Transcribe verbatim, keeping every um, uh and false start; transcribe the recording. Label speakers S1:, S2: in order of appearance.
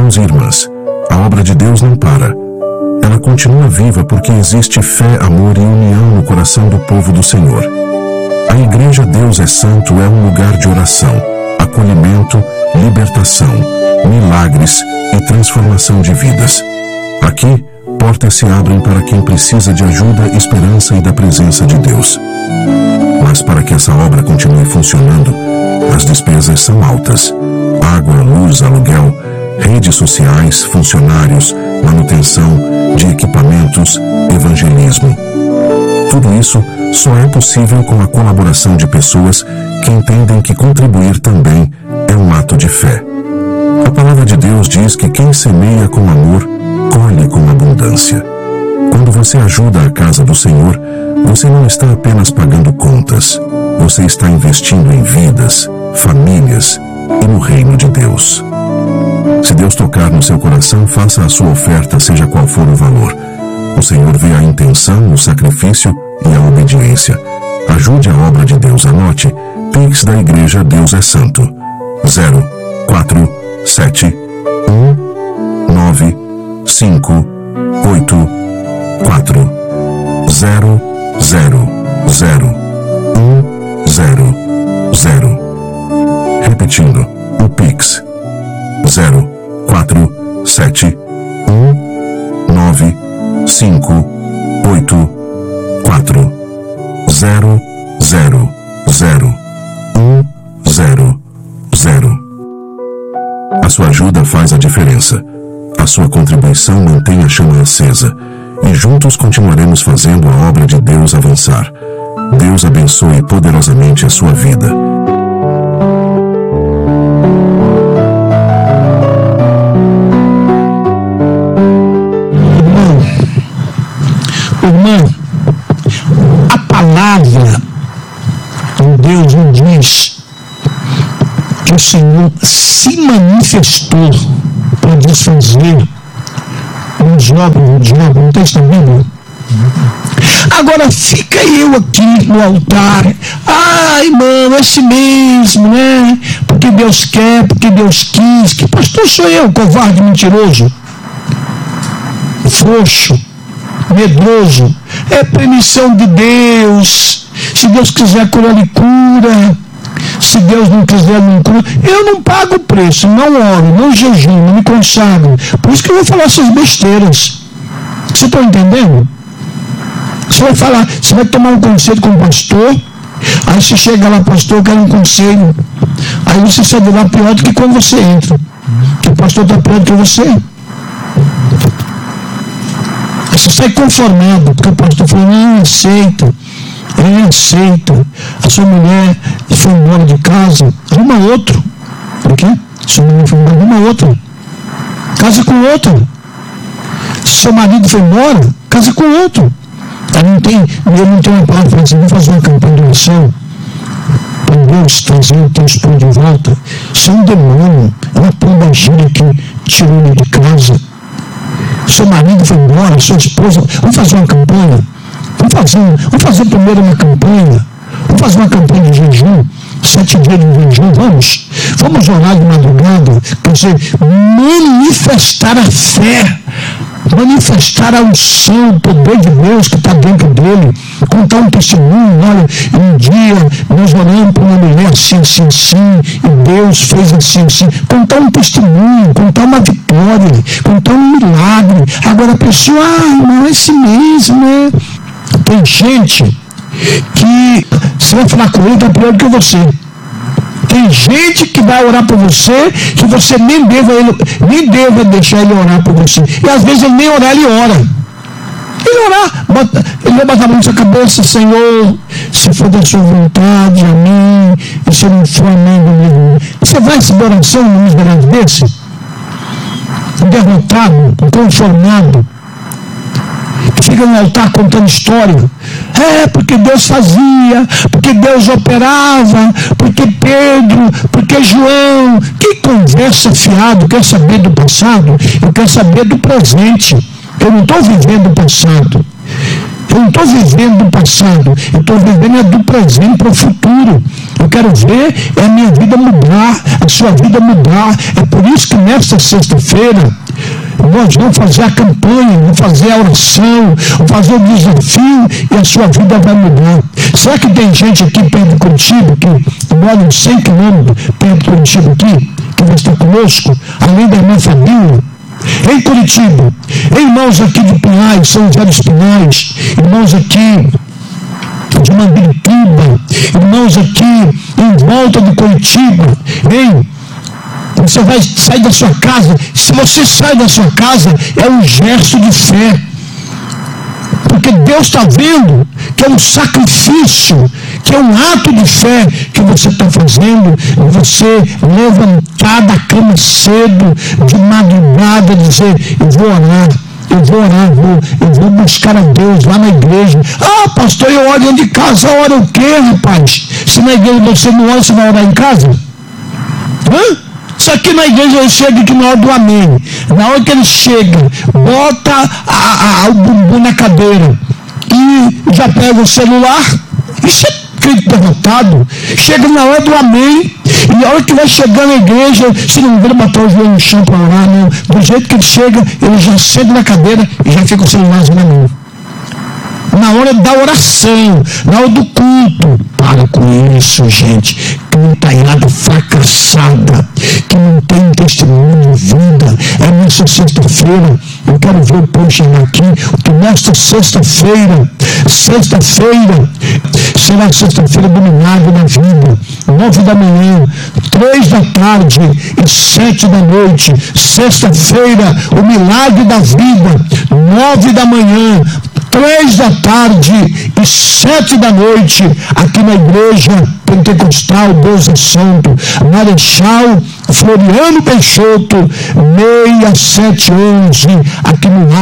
S1: Irmãos e irmãs, a obra de Deus não para. Ela continua viva porque existe fé, amor e união no coração do povo do Senhor. A Igreja Deus é Santo é um lugar de oração, acolhimento, libertação, milagres e transformação de vidas. Aqui, portas se abrem para quem precisa de ajuda, esperança e da presença de Deus. Mas para que essa obra continue funcionando, as despesas são altas. Água, luz, aluguel, redes sociais, funcionários, manutenção de equipamentos, evangelismo. Tudo isso só é possível com a colaboração de pessoas que entendem que contribuir também é um ato de fé. A palavra de Deus diz que quem semeia com amor, colhe com abundância. Quando você ajuda a casa do Senhor, você não está apenas pagando contas, você está investindo em vidas, famílias e no reino de Deus. Se Deus tocar no seu coração, faça a sua oferta, seja qual for o valor. O Senhor vê a intenção, o sacrifício e a obediência. Ajude a obra de Deus. Anote: Pix da Igreja Deus é Santo. zero quatro sete um nove cinco oito quatro zero zero zero um zero zero. Repetindo, o Pix zero quatro sete um nove cinco oito quatro zero zero zero um zero zero. A sua ajuda faz a diferença. A sua contribuição mantém a chama acesa e juntos continuaremos fazendo a obra de Deus avançar. Deus abençoe poderosamente a sua vida.
S2: Irmão, a palavra de Deus nos diz que o Senhor se manifestou para desfazer os obras do diabo. Não está na Bíblia? Agora fica eu aqui no altar. Ai, irmão, é assim mesmo, né? Porque Deus quer, porque Deus quis. Que pastor sou eu, covarde, mentiroso, frouxo, medroso? É permissão de Deus. Se Deus quiser curar, Ele cura. Se Deus não quiser, não cura. Eu não pago preço, não oro, não jejuo, não me consagro. Por isso que eu vou falar essas besteiras. Você está entendendo? Você vai falar, você vai tomar um conselho com o pastor. Aí você chega lá, pastor, eu quero um conselho. Aí você sai de lá pior do que quando você entra. Que o pastor está pior do que você. Você sai conformado, porque o pastor falou, não, aceita, ele aceita. A sua mulher foi embora de casa, arruma outro. Por quê? Sua mulher foi embora, arruma outro. Casa com outro. Se seu marido foi embora, casa com outro. Ele não tem, ele não tem uma palavra para dizer, vamos fazer uma campanha de oração para Deus trazer o teu esposo de volta. Isso é um demônio, é uma pombagira que tirou ele de casa. Seu marido foi embora, sua esposa, vamos fazer uma campanha, vamos fazer, vamos fazer primeiro uma campanha, vamos fazer uma campanha de jejum, sete dias de jejum, vamos, vamos orar de madrugada, quer dizer, manifestar a fé, manifestar a unção, o poder de Deus que está dentro dele, contar um testemunho. Olha, um dia nós oramos para uma mulher assim, assim, assim, e Deus fez assim, assim. Contar um testemunho, contar uma vitória, contar um milagre. Agora a pessoa, ah, não é esse mesmo, né? Tem gente que você vai falar com ele, está pior do que você. Tem gente que vai orar por você que você nem deva, ele, nem deva deixar ele orar por você. E às vezes ele nem orar, ele ora. Ele orar, bota, ele vai botar a mão na sua cabeça, Senhor, se for da sua vontade, amém. E se não for, amém. Você vai receber oração num miserável desse? Derrotado, inconformado. Fica no altar contando história. É, porque Deus fazia, porque Deus operava, porque Pedro, porque João. Que conversa fiado, quer saber do passado? Eu quero saber do presente. Eu não estou vivendo o passado. Eu não estou vivendo do passado. Eu estou vivendo é do presente para o futuro. Eu quero ver é a minha vida mudar, a sua vida mudar, é Por isso que nesta sexta-feira, nós vamos fazer a campanha, vamos fazer a oração, vamos fazer o desafio e a sua vida vai mudar. Será que tem gente aqui perto de Curitiba, que mora uns cem quilômetros perto de Curitiba aqui, que vai estar conosco, além da irmã Fabíola? Em Curitiba, irmãos aqui de Pinhais, São José dos Pinhais, irmãos aqui de Mandirituba, irmãos aqui em volta de Curitiba, hein? Você vai sair da sua casa. Se você sai da sua casa, é um gesto de fé, porque Deus está vendo que é um sacrifício, que é um ato de fé que você está fazendo. Você levantar da cama cedo, de madrugada, dizer: eu vou orar, eu vou orar, eu vou, eu vou buscar a Deus lá na igreja. Ah, pastor, eu oro dentro de casa. Ora o quê, rapaz? Se na igreja você não ora, você vai orar em casa? Hã? Só que na igreja ele chega aqui na hora do amém. Na hora que ele chega, bota a, a, o bumbum na cadeira e já pega o celular. Isso é crente derrotado. Chega na hora do amém, e na hora que vai chegar na igreja, se não vira botar o joelho no chão para orar, não. Do jeito que ele chega, ele já senta na cadeira e já fica o celular na mão. Na hora da oração, na hora do culto. Para com isso, gente. Cantalhada fracassada, que não tem testemunho de vida. É nessa sexta-feira. Eu quero ver o povo chegar aqui. Que nesta sexta-feira, sexta-feira, será sexta-feira do milagre da vida. Nove da manhã, três da tarde e sete da noite. Sexta-feira, o milagre da vida. Nove da manhã, três da tarde e sete da noite, aqui na igreja pentecostal Deus é Santo, Marechal Floriano Peixoto, seis sete onze, aqui no